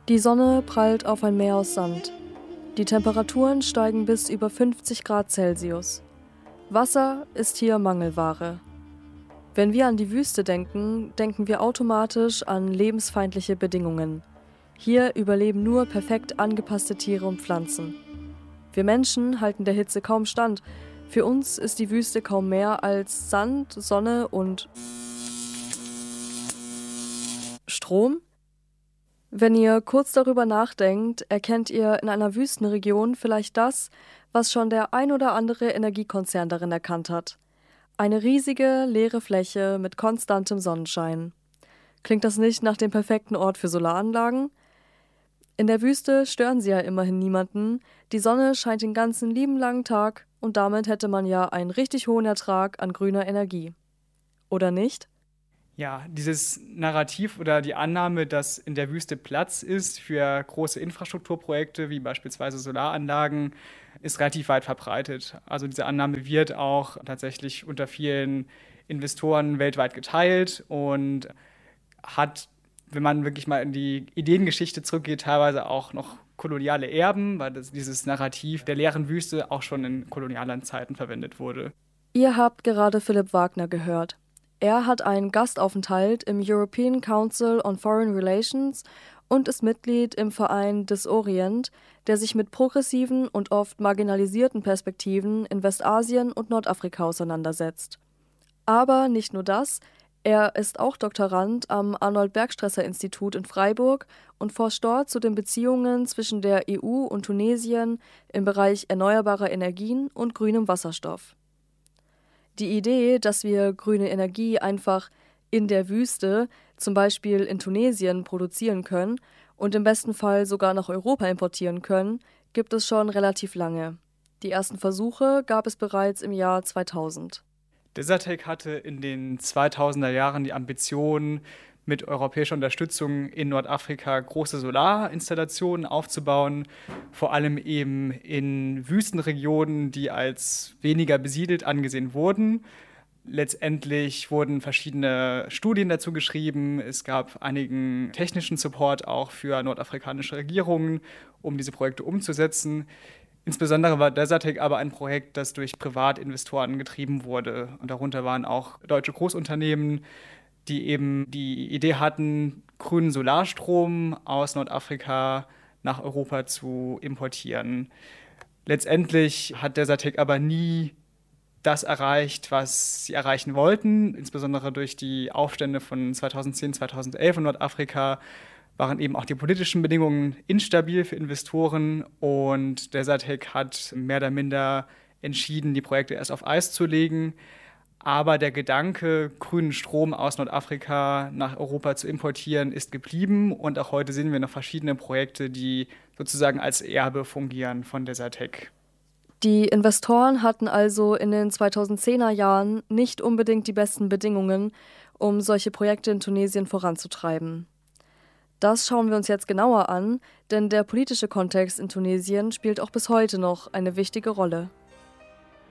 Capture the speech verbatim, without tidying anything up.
Die Sonne prallt auf ein Meer aus Sand. Die Temperaturen steigen bis über fünfzig Grad Celsius. Wasser ist hier Mangelware. Wenn wir an die Wüste denken, denken wir automatisch an lebensfeindliche Bedingungen. Hier überleben nur perfekt angepasste Tiere und Pflanzen. Wir Menschen halten der Hitze kaum stand. Für uns ist die Wüste kaum mehr als Sand, Sonne und Strom. Wenn ihr kurz darüber nachdenkt, erkennt ihr in einer Wüstenregion vielleicht das, was schon der ein oder andere Energiekonzern darin erkannt hat. Eine riesige, leere Fläche mit konstantem Sonnenschein. Klingt das nicht nach dem perfekten Ort für Solaranlagen? In der Wüste stören sie ja immerhin niemanden. Die Sonne scheint den ganzen lieben langen Tag und damit hätte man ja einen richtig hohen Ertrag an grüner Energie. Oder nicht? Ja, dieses Narrativ oder die Annahme, dass in der Wüste Platz ist für große Infrastrukturprojekte wie beispielsweise Solaranlagen, ist relativ weit verbreitet. Also diese Annahme wird auch tatsächlich unter vielen Investoren weltweit geteilt und hat, wenn man wirklich mal in die Ideengeschichte zurückgeht, teilweise auch noch koloniale Erben, weil das, dieses Narrativ der leeren Wüste auch schon in kolonialen Zeiten verwendet wurde. Ihr habt gerade Philipp Wagner gehört. Er hat einen Gastaufenthalt im European Council on Foreign Relations und ist Mitglied im Verein Disorient, der sich mit progressiven und oft marginalisierten Perspektiven in Westasien und Nordafrika auseinandersetzt. Aber nicht nur das, er ist auch Doktorand am Arnold-Bergstresser-Institut in Freiburg und forscht dort zu den Beziehungen zwischen der E U und Tunesien im Bereich erneuerbarer Energien und grünem Wasserstoff. Die Idee, dass wir grüne Energie einfach in der Wüste, zum Beispiel in Tunesien, produzieren können und im besten Fall sogar nach Europa importieren können, gibt es schon relativ lange. Die ersten Versuche gab es bereits im Jahr zweitausend. Desertec hatte in den zweitausender Jahren die Ambition, mit europäischer Unterstützung in Nordafrika große Solarinstallationen aufzubauen, vor allem eben in Wüstenregionen, die als weniger besiedelt angesehen wurden. Letztendlich wurden verschiedene Studien dazu geschrieben. Es gab einigen technischen Support auch für nordafrikanische Regierungen, um diese Projekte umzusetzen. Insbesondere war Desertec aber ein Projekt, das durch Privatinvestoren getrieben wurde. Und darunter waren auch deutsche Großunternehmen, die eben die Idee hatten, grünen Solarstrom aus Nordafrika nach Europa zu importieren. Letztendlich hat Desertec aber nie das erreicht, was sie erreichen wollten. Insbesondere durch die Aufstände von zweitausendzehn, zweitausendelf in Nordafrika waren eben auch die politischen Bedingungen instabil für Investoren und Desertec hat mehr oder minder entschieden, die Projekte erst auf Eis zu legen. Aber der Gedanke, grünen Strom aus Nordafrika nach Europa zu importieren, ist geblieben. Und auch heute sehen wir noch verschiedene Projekte, die sozusagen als Erbe fungieren von Desertec. Die Investoren hatten also in den zweitausendzehner Jahren nicht unbedingt die besten Bedingungen, um solche Projekte in Tunesien voranzutreiben. Das schauen wir uns jetzt genauer an, denn der politische Kontext in Tunesien spielt auch bis heute noch eine wichtige Rolle.